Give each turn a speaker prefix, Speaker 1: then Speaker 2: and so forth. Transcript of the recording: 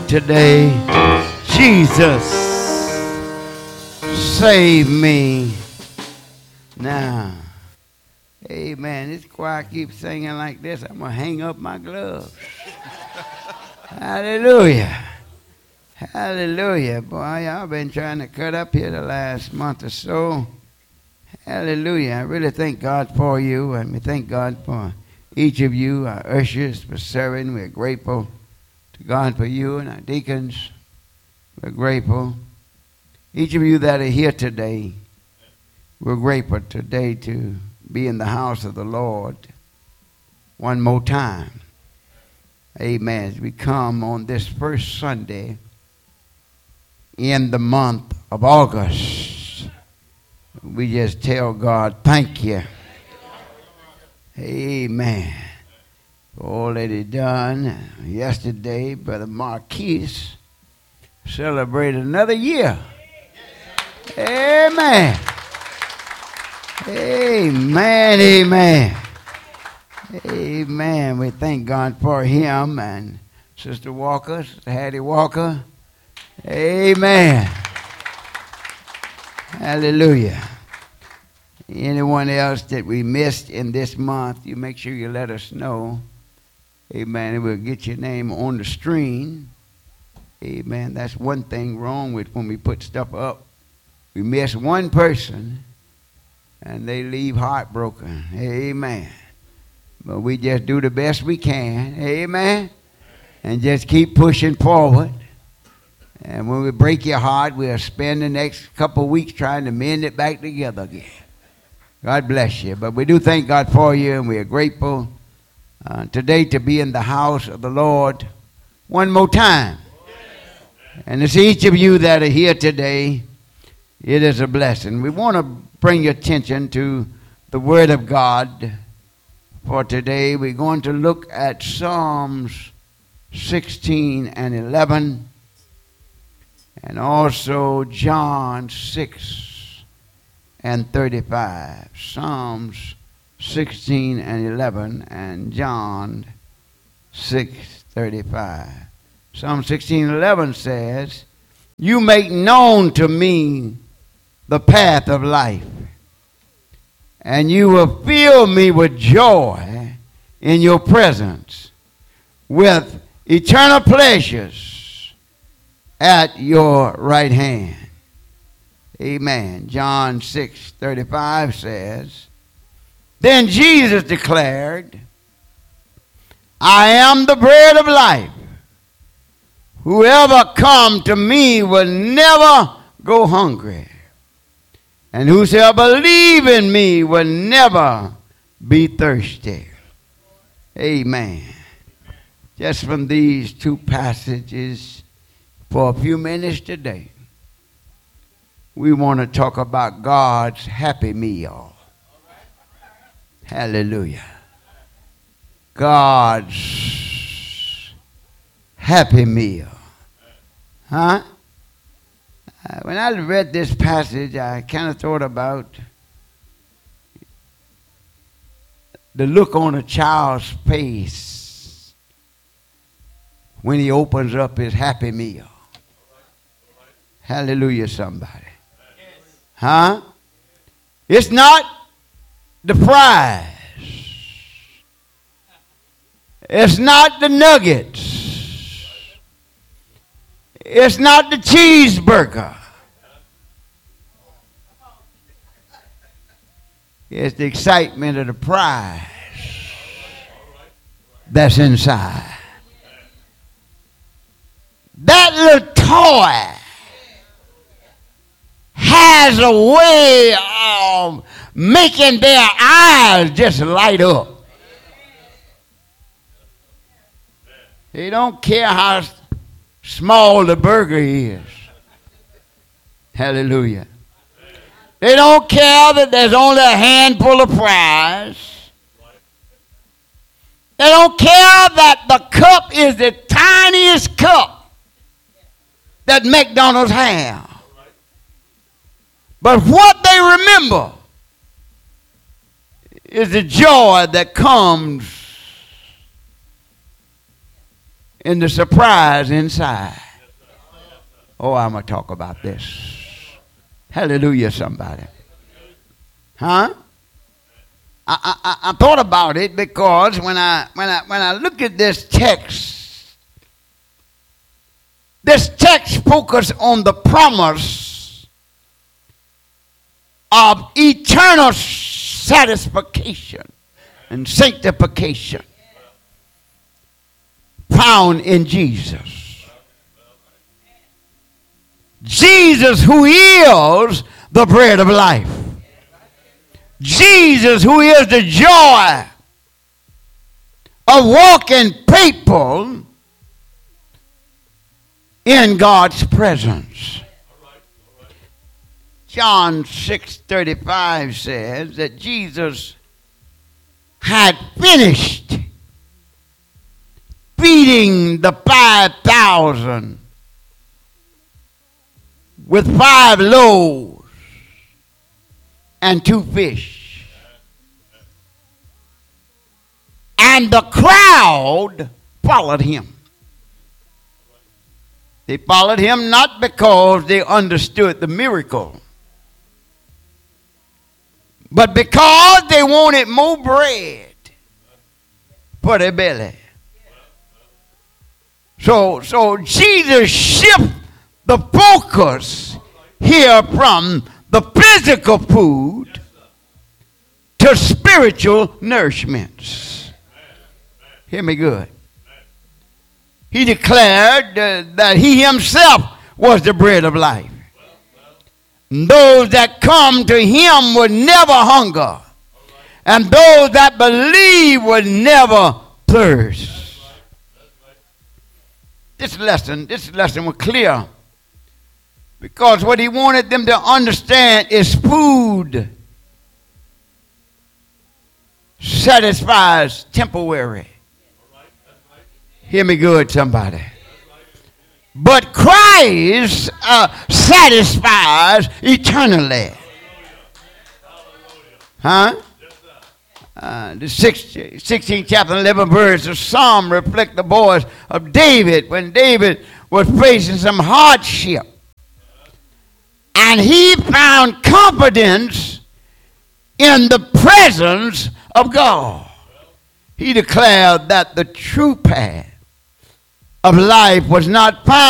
Speaker 1: today. Jesus, save me now. Amen. This choir keeps singing like this. I'm going to hang up my gloves. Hallelujah. Hallelujah. Boy, y'all been trying to cut up here the last month or so. Hallelujah. I really thank God for you, and we thank God for each of you, our ushers, for serving. We're grateful to God for you and our deacons. We're grateful. Each of you that are here today, we're grateful today to be in the house of the Lord one more time. Amen. As we come on this first Sunday in the month of August, we just tell God, thank you. Amen. For all that he done. Yesterday, Brother Marquise celebrated another year. Amen. Amen. Amen. Amen. We thank God for him and Sister Walker, Sister Hattie Walker. Amen. Hallelujah. Anyone else that we missed in this month, you make sure you let us know. Amen. And we'll get your name on the screen. Amen. That's one thing wrong with when we put stuff up. We miss one person and they leave heartbroken. Amen. But we just do the best we can. Amen. And just keep pushing forward. And when we break your heart, we'll spend the next couple of weeks trying to mend it back together again. God bless you. But we do thank God for you, and we are grateful today to be in the house of the Lord one more time. And it's each of you that are here today. It is a blessing. We want to bring your attention to the Word of God for today. We're going to look at Psalms 16 and 11 and also John 6 and 35. Psalms 16 and 11 and John 6:35. Psalm 16 and 11 says, "You make known to me the path of life, and you will fill me with joy in your presence, with eternal pleasures at your right hand." Amen. John 6:35 says, "Then Jesus declared, I am the bread of life. Whoever come to me will never go hungry, and whosoever believe in me will never be thirsty." Amen. Just from these two passages for a few minutes today, we want to talk about God's happy meal. Hallelujah. God's happy meal. Huh? When I read this passage, I kind of thought about the look on a child's face when he opens up his happy meal. Hallelujah, somebody. Huh? It's not the fries. It's not the nuggets. It's not the cheeseburger. It's the excitement of the prize that's inside. That little toy has a way of making their eyes just light up. They don't care how small the burger is. Hallelujah. They don't care that there's only a handful of fries. They don't care that the cup is the tiniest cup that McDonald's have. But what they remember is the joy that comes and the surprise inside. Oh, I'm going to talk about this. Hallelujah, somebody. Huh? I thought about it because when I look at this text focuses on the promise of eternal satisfaction and sanctification found in Jesus. Jesus, who is the bread of life. Jesus, who is the joy of walking people in God's presence. John 6:35 says that Jesus had finished feeding the 5,000 with 5 loaves and 2 fish. And the crowd followed him. They followed him not because they understood the miracle, but because they wanted more bread for their belly. So Jesus shifts the focus here from the physical food to spiritual nourishments. Hear me good. He declared that he himself was the bread of life. And those that come to him would never hunger, and those that believe would never thirst. This lesson was clear, because what he wanted them to understand is food satisfies temporary. Hear me good, somebody. But Christ satisfies eternally. Huh? The 16th chapter, 11 verse of Psalm reflect the voice of David when David was facing some hardship. And he found confidence in the presence of God. He declared that the true path of life was not found